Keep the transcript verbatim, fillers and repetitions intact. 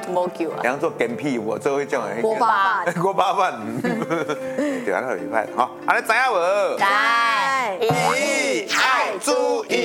无救啊。 然后做干屁，我做会种诶。 锅巴饭， 锅巴饭，对啊，那袂歹。好，安尼知影无？ 来， 一爱注意。